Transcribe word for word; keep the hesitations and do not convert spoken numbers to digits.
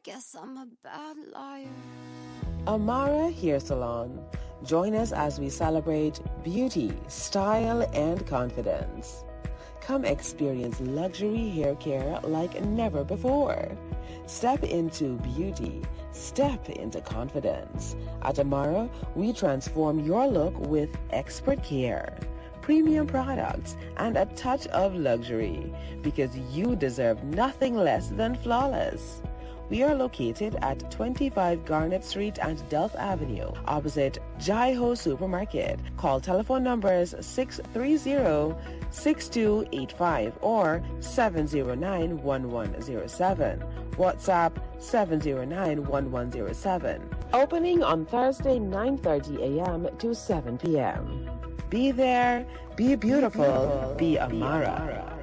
guess I'm a bad liar. Amara Hair Salon. Join us as we celebrate beauty, style, and confidence. Come experience luxury hair care like never before. Step into beauty. Step into confidence. At Amara, we transform your look with expert care, premium products, and a touch of luxury, because you deserve nothing less than flawless. We are located at twenty-five Garnet Street and Delft Avenue, opposite Jai-Ho Supermarket. Call telephone numbers six three zero, six two eight five or seven zero nine, one one zero seven. WhatsApp seven zero nine, one one zero seven. Opening on Thursday nine thirty a.m. to seven p.m. Be there, be beautiful, be Amara.